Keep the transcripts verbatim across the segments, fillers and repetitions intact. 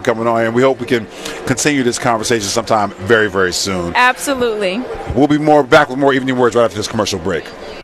coming on, and we hope we can continue this conversation sometime very, very soon. Absolutely. We'll be more back with more Evening Words right after this commercial break.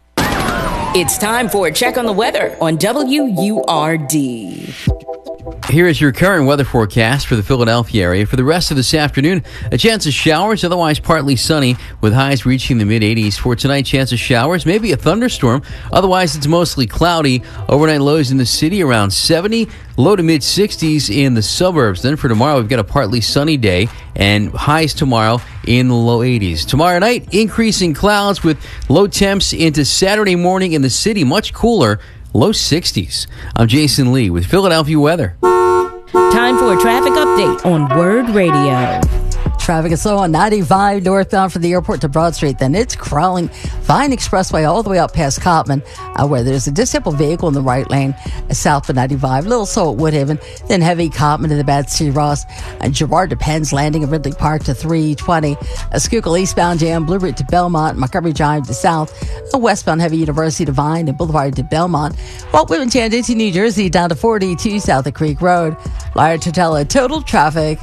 It's time for a check on the weather on W U R D. Here is your current weather forecast for the Philadelphia area. For the rest of this afternoon, a chance of showers, otherwise partly sunny, with highs reaching the mid-eighties. For tonight, chance of showers, maybe a thunderstorm. Otherwise, it's mostly cloudy. Overnight lows in the city around seventy, low to mid-sixties in the suburbs. Then for tomorrow, we've got a partly sunny day, and highs tomorrow in the low eighties. Tomorrow night, increasing clouds with low temps into Saturday morning in the city, much cooler. Low sixties. I'm Jason Lee with Philadelphia weather. Time for a traffic update on Word Radio. Traffic is slow on ninety-five northbound from the airport to Broad Street. Then it's crawling Vine Expressway all the way up past Cotman, uh, where there's a disabled vehicle in the right lane uh, south of ninety-five. A little slow at Woodhaven. Then heavy Cotman to the Betsy Ross. And Girard to Penn's Landing at Ridley Park to three twenty. A Schuylkill eastbound jam, Blue Route to Belmont, Montgomery Drive to south. A westbound heavy University to Vine and Boulevard to Belmont. Walt Whitman Tangent, New Jersey down to forty-two south of Creek Road. Liar Totella, total traffic.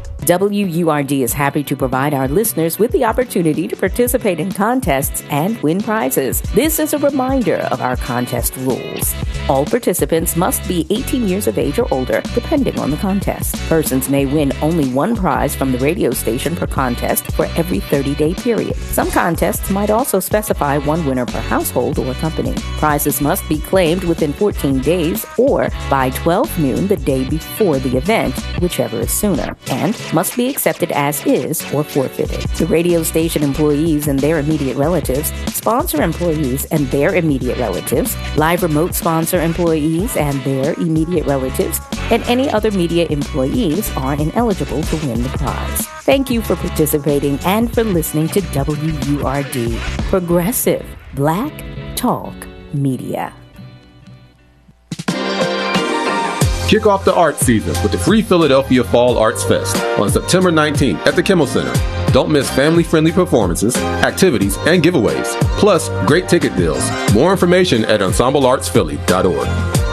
W U R D is happy to provide our listeners with the opportunity to participate in contests and win prizes. This is a reminder of our contest rules. All participants must be eighteen years of age or older, depending on the contest. Persons may win only one prize from the radio station per contest for every thirty-day period. Some contests might also specify one winner per household or company. Prizes must be claimed within fourteen days or by twelve noon the day before the event, whichever is sooner, and must be accepted as is or forfeited. The radio station employees and their immediate relatives, sponsor employees and their immediate relatives, live remote sponsor employees and their immediate relatives, and any other media employees are ineligible to win the prize. Thank you for participating and for listening to W U R D, Progressive Black Talk Media. Kick off the art season with the free Philadelphia Fall Arts Fest on September nineteenth at the Kimmel Center. Don't miss family-friendly performances, activities, and giveaways, plus great ticket deals. More information at ensemble arts philly dot org.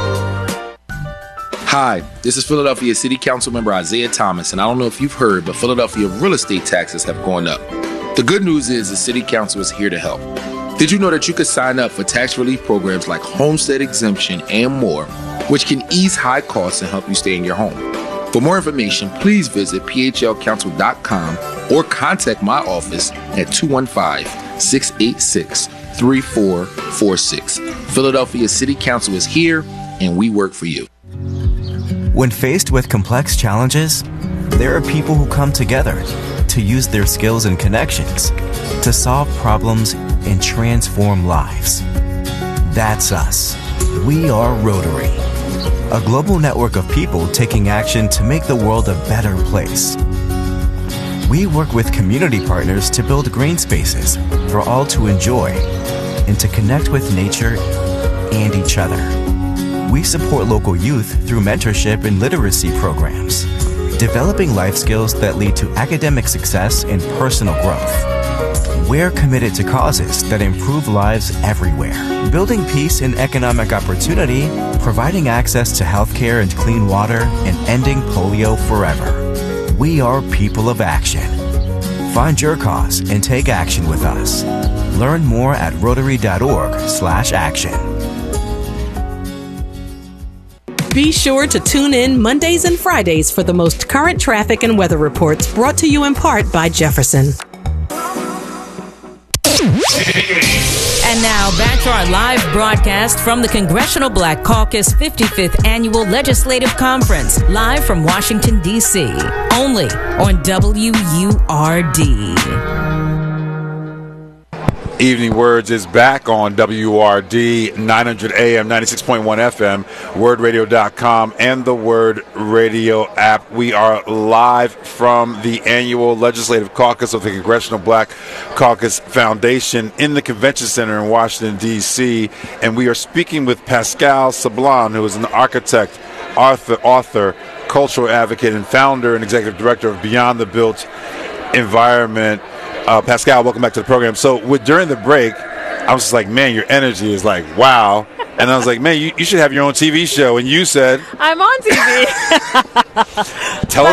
Hi, this is Philadelphia City Council member Isaiah Thomas, and I don't know if you've heard, but Philadelphia real estate taxes have gone up. The good news is the City Council is here to help. Did you know that you could sign up for tax relief programs like homestead exemption and more, which can ease high costs and help you stay in your home? For more information, please visit p h l council dot com or contact my office at two one five, six eight six, three four four six. Philadelphia City Council is here, and we work for you. When faced with complex challenges, there are people who come together to use their skills and connections to solve problems and transform lives. That's us. We are Rotary, a global network of people taking action to make the world a better place. We work with community partners to build green spaces for all to enjoy and to connect with nature and each other. We support local youth through mentorship and literacy programs, developing life skills that lead to academic success and personal growth. We're committed to causes that improve lives everywhere, building peace and economic opportunity, providing access to healthcare and clean water, and ending polio forever. We are people of action. Find your cause and take action with us. Learn more at rotary dot org slash action. Be sure to tune in Mondays and Fridays for the most current traffic and weather reports, brought to you in part by Jefferson. And now back to our live broadcast from the Congressional Black Caucus fifty-fifth Annual Legislative Conference, live from Washington, D C, only on W U R D. Evening Words is back on W U R D, nine hundred A M, ninety-six point one F M, word radio dot com, and the Word Radio app. We are live from the annual Legislative Caucus of the Congressional Black Caucus Foundation in the Convention Center in Washington, D C, and we are speaking with Pascal Sablan, who is an architect, author, author, cultural advocate, and founder and executive director of Beyond the Built Environment. Uh, Pascal, welcome back to the program. So with, during the break, I was just like, man, your energy is like, wow. And I was like, man, you, you should have your own T V show. And you said, I'm on T V. Tell